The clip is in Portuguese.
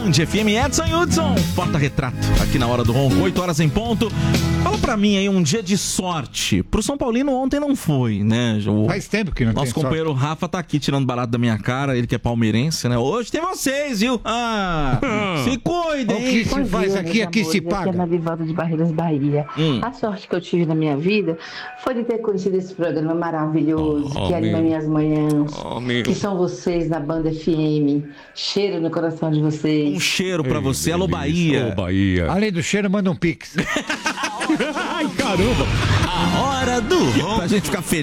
Band FM, Edson e Hudson, porta-retrato, aqui na Hora do Ronco, 8 horas em ponto. Fala pra mim aí, um dia de sorte. Pro São Paulino ontem não foi, né? Faz tempo que não tem Nosso companheiro sorte. Rafa tá aqui tirando barato da minha cara, ele que é palmeirense, né? Hoje tem vocês, viu? Se cuidem, O que se faz aqui, aqui se paga. Aqui é na Vivaldo de Barreiras, Bahia. A sorte que eu tive na minha vida foi de ter conhecido esse programa maravilhoso, que anima minhas manhãs, que são vocês na Banda FM. Cheiro no coração de vocês. um cheiro pra você. Alô, Bahia. Ô, Bahia. Além do cheiro, manda um pix. Ai, caramba. A Hora do Ronco. Pra gente ficar feliz.